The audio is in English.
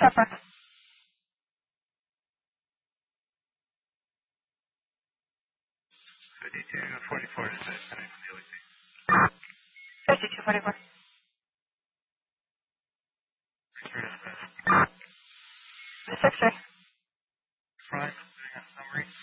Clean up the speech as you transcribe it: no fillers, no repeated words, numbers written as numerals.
Pepper. 5244 to say, sending from the LEC. 5244. Thanks for dispatch. 6-3. Prime, sitting on summary.